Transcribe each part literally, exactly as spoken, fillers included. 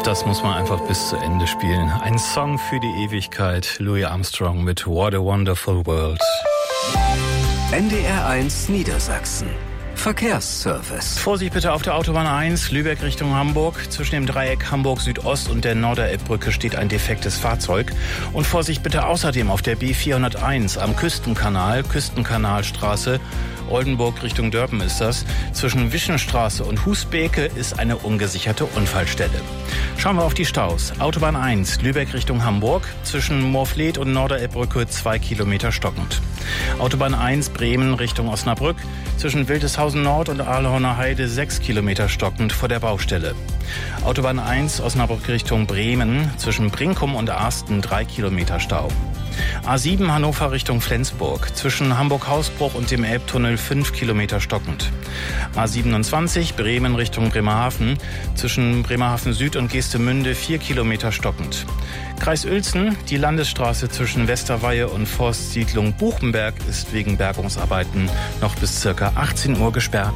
Das muss man einfach bis zu Ende spielen. Ein Song für die Ewigkeit. Louis Armstrong mit What a Wonderful World. N D R eins Niedersachsen. Verkehrsservice. Vorsicht bitte auf der Autobahn eins, Lübeck Richtung Hamburg. Zwischen dem Dreieck Hamburg Südost und der Norderelbbrücke steht ein defektes Fahrzeug. Und Vorsicht bitte außerdem auf der B vierhunderteins am Küstenkanal, Küstenkanalstraße. Oldenburg Richtung Dörpen ist das. Zwischen Wischenstraße und Husbeke ist eine ungesicherte Unfallstelle. Schauen wir auf die Staus. Autobahn eins, Lübeck Richtung Hamburg. Zwischen Moorfleet und Norderelbbrücke zwei Kilometer stockend. Autobahn eins, Bremen Richtung Osnabrück. Zwischen Wildeshausen Nord und Ahlhorner Heide sechs Kilometer stockend vor der Baustelle. Autobahn eins, Osnabrück Richtung Bremen. Zwischen Brinkum und Arsten drei Kilometer Stau. A sieben Hannover Richtung Flensburg. Zwischen Hamburg-Hausbruch und dem Elbtunnel fünf Kilometer stockend. A siebenundzwanzig Bremen Richtung Bremerhaven. Zwischen Bremerhaven Süd und Geestemünde vier Kilometer stockend. Kreis Uelzen, die Landesstraße zwischen Westerweihe und Forstsiedlung Buchenberg ist wegen Bergungsarbeiten noch bis circa achtzehn Uhr gesperrt.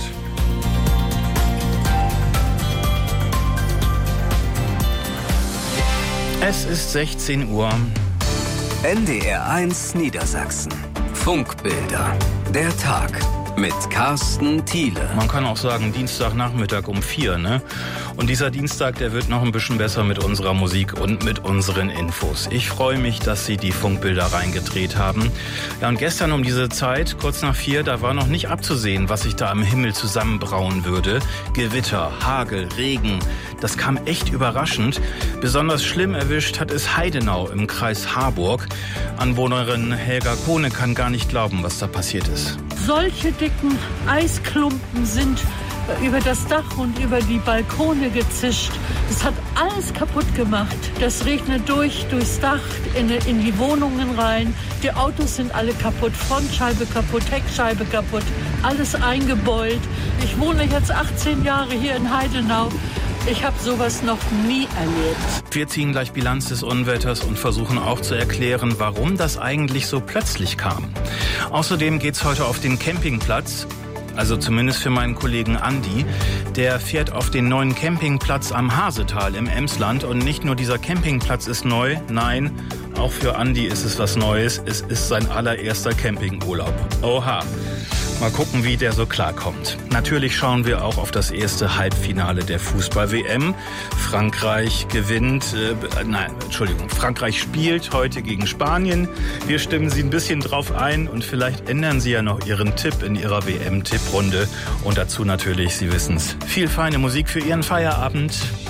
Es ist sechzehn Uhr. N D R eins Niedersachsen. Funkbilder. Der Tag mit Carsten Thiele. Man kann auch sagen Dienstagnachmittag um vier, ne? Und dieser Dienstag, der wird noch ein bisschen besser mit unserer Musik und mit unseren Infos. Ich freue mich, dass Sie die Funkbilder reingedreht haben. Ja, und gestern um diese Zeit, kurz nach vier, da war noch nicht abzusehen, was sich da am Himmel zusammenbrauen würde. Gewitter, Hagel, Regen, das kam echt überraschend. Besonders schlimm erwischt hat es Heidenau im Kreis Harburg. Anwohnerin Helga Kohne kann gar nicht glauben, was da passiert ist. Solche dicken Eisklumpen sind über das Dach und über die Balkone gezischt. Das hat alles kaputt gemacht. Das regnet durch, durchs Dach, in, in die Wohnungen rein. Die Autos sind alle kaputt, Frontscheibe kaputt, Heckscheibe kaputt, alles eingebeult. Ich wohne jetzt achtzehn Jahre hier in Heidenau. Ich habe sowas noch nie erlebt. Wir ziehen gleich Bilanz des Unwetters und versuchen auch zu erklären, warum das eigentlich so plötzlich kam. Außerdem geht's heute auf den Campingplatz. Also zumindest für meinen Kollegen Andi. Der fährt auf den neuen Campingplatz am Hasetal im Emsland. Und nicht nur dieser Campingplatz ist neu, nein, auch für Andi ist es was Neues. Es ist sein allererster Campingurlaub. Oha. Mal gucken, wie der so klarkommt. Natürlich schauen wir auch auf das erste Halbfinale der Fußball-W M. Frankreich gewinnt, äh, nein, Entschuldigung, Frankreich spielt heute gegen Spanien. Wir stimmen Sie ein bisschen drauf ein und vielleicht ändern Sie ja noch Ihren Tipp in Ihrer W M-Tipprunde. Und dazu natürlich, Sie wissen's, viel feine Musik für Ihren Feierabend.